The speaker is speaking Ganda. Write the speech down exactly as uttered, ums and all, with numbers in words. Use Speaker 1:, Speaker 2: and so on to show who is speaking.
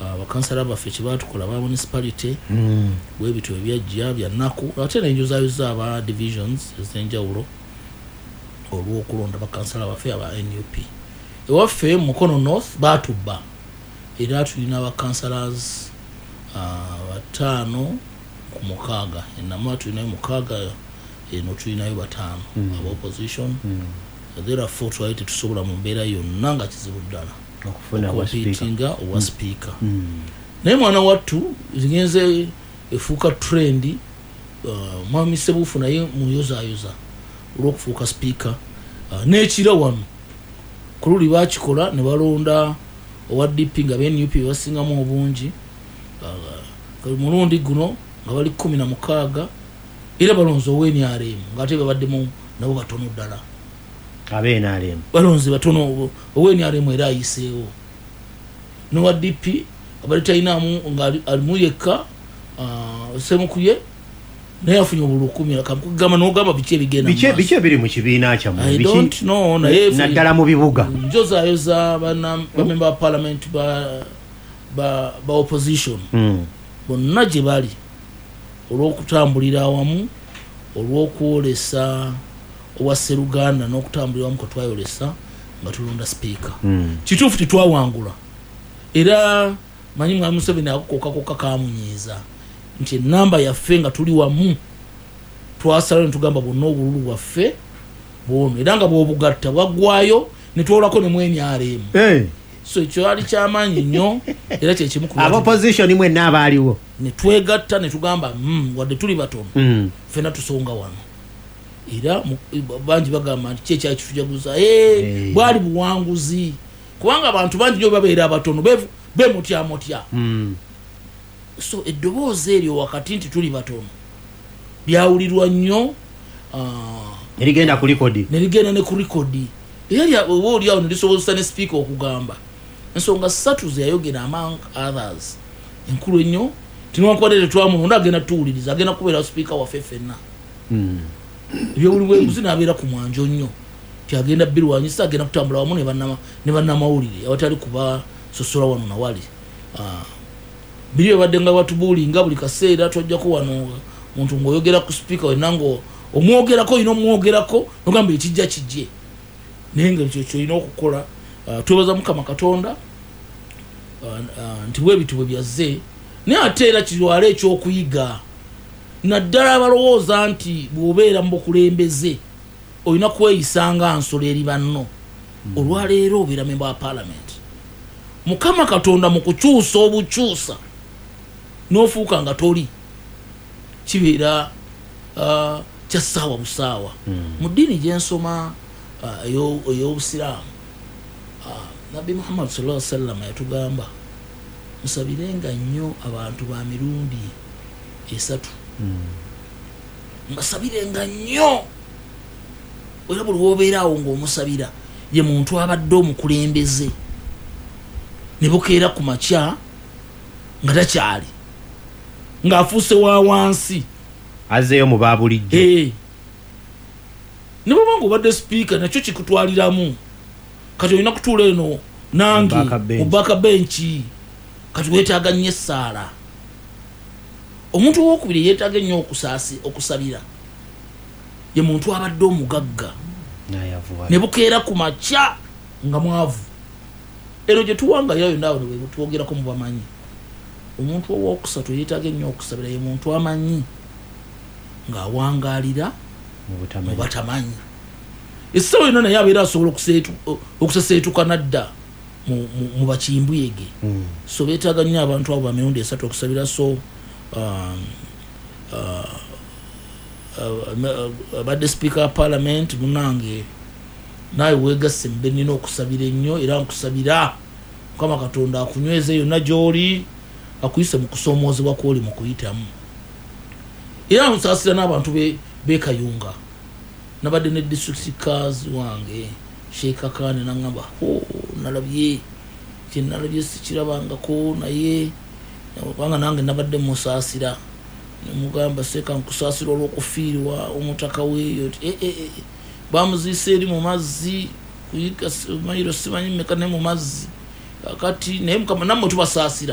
Speaker 1: abakansala baffe kyebatukola ba municipality
Speaker 2: mm.
Speaker 1: bwebityo ebyajja byannaku ate n'enjo zaayo z'aba divisions ez'enjawulo olw'okulonda bakansala baffe aba N U P. Ewaffe Mukono North batubba era tulina abakansalas bataano ku mukaaga, enamula tulinayo mukaaga, eno tulinayo bataano
Speaker 2: mm.
Speaker 1: aba opposition
Speaker 2: mm.
Speaker 1: there are four twali tetusobola mu mbeera yonna nga kizibu ddala
Speaker 2: okufuna
Speaker 1: okupiitinga owa speaker.
Speaker 2: mm.
Speaker 1: naye mwana wattu zigenze efuuka trend uh, mwami Sebufu naye muyozaayoza olw'okufuuka speaker uh, n'ekira wano ku luli bakikola ne balonda owa D P nga N U P basingamu obungi uh, mulundi guno nga bali kumi na mukaaga era balonze owa N R M ng'ate babaddemu nabo batono ddala
Speaker 2: abe N R M
Speaker 1: balonze batono owa N R M era ayiseewo n'owa D P abali talinamu nga alimu yekka uh, Semukuye naye afunye obulukumi akamugamba n'ogamba biki ebigenda
Speaker 2: biki biki ebiri mu kibiina kyammwe
Speaker 1: biki I don't know naye
Speaker 2: naddala mu bibuga
Speaker 1: njozaayoza bamemba ba parliament ba ba ba opposition
Speaker 2: mm.
Speaker 1: bonna gye bali olw'okutambulira awamu olw'okwolesa owa Sseruganda n'okutambulira awamu kwe twayolesa nga tulonda speaker
Speaker 2: mm.
Speaker 1: kituufu tetwawangula era manyi mwami Museveni akokakokka kamunyiiza nti enamba yaffe nga tuli wamu twasala ne tugamba bonna obululu bwaffe bwono era nga bw'obugatta bwaggwayo ne twolako ne mu N R M
Speaker 2: hey.
Speaker 1: so ekyo ali kyamaanyi nnyo era kyekimu
Speaker 2: aba opposition mwenna abaaliwo
Speaker 1: ne twegatta ne tugamba mm, wadde tuli batono
Speaker 2: mm.
Speaker 1: ffenna tusonga wano era bangi bagamba nti kyekyali kitujaguza hey, hey. bwali buwanguzi kubanga abantu bangi nyo babeera abatono bemutyamutya
Speaker 2: mm.
Speaker 1: so eddoboozi eryo wakati nti tuli batono byawulirwa nnyo uh,
Speaker 2: nerigenda ku likodi
Speaker 1: nerigenda ne ku likodi era oba oli awo nerisobozesa ne speaker okugamba ensonga ssatu zeyayogera among others enkulu ennyo tinwankwadde tetwamulonda agenda tuwuliriza agenda kubeera speaker waffe ffenna
Speaker 2: mm.
Speaker 1: ebyowulibwa enguzi n'abeera ku mwanjo nnyo tyagenda birwanyisa agenda kutambula wamu ne bannamawulire awatali kuba sosola wano nawali uh, biri babadde nga batubuulinga buli kaseera tojjako wano muntu ng'oyogera ku speaker wenna ngo omwogerako olina omwogerako nogamba ekijja kijje naye nga ekyo kyolina okukola uh, twebaza Mukama Katonda uh, uh, nti bwebiti bwe byazze naye ate era kirwala ekyokuyiga naddala abalowooza nti bw'obeera mu bukulembeze olina kweyisa nga nsolo eri banno mm. olwaleero obeera memba wa parliament Mukama Katonda mu kukyusa obukyusa n'ofuuka nga toli kibeera uh, kya ssaawa busaawa
Speaker 2: mm.
Speaker 1: mu ddiini gye nsoma uh, ey'obusiraamu uh, Nabbi Muhammad sallallahu alaihi wasallam yatugamba musabirenga nnyo abantu ba mirundi esatu
Speaker 2: mm.
Speaker 1: mbasabirenga nnyo era buli w'obeeraawo ng'omusabira ye muntu abadde omukulembeze ne bukeera ku makya nga takyali ng'afuuse wa wansi
Speaker 2: azeeyo mu baabulijjo
Speaker 1: hey. ne bw'oba ng'obadde speaker nakyo kikutwaliramu kati olina kutuula eno nange mu baka benchi kati weetaaga nnyo essaala omuntu owokubiri yeetaaga ennyo okusabira ye muntu abadde omugagga ne bukeera ku makya nga mwavu ero gye tuwangayo yonaawe ne twogerako mu bamanyi omuntu owokusatu yeetaaga ennyo okusabira ye muntu amanyi ng'awangaalira mu batamanyi essaawa yonna naye abeera asobola okuseseetuka nadda mu bakimbuyege
Speaker 2: mm.
Speaker 1: so beetaaga nnyo abantu abo bamirundi esatu okusabira so um, uh, abadde speaker wa parliament munange naawe weegasse mbe nina okusabira ennyo era nkusabira Mukama Katonda akunyweze yonna gy'oli akuyise mu kusoomoozebwa kw'oli mu kuyitamu era nsaasira n'abantu beekayunga nabadde ne district cars wange Sheikh Akane nangamba oh nalabye kye nalabye sikirabangako naye kubanga nange nabadde musaasira nemugamba seka nkusaasira olw'okufiirwa omutaka weeyo eh, eh, eh. bamuziise eri mu mazzi kuyika mayiro simanyi mmeka ne mu mazzi kati naye Mukama nammwe tubasaasira